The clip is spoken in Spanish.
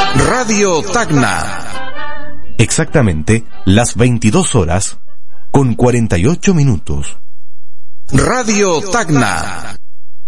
Radio Tacna. Exactamente las 22 horas con 48 minutos. Radio Tacna.